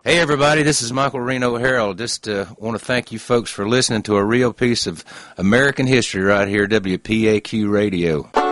Hey, everybody, this is Michael Reno Harold. Just want to thank you folks for listening to a real piece of American history right here, WPAQ Radio.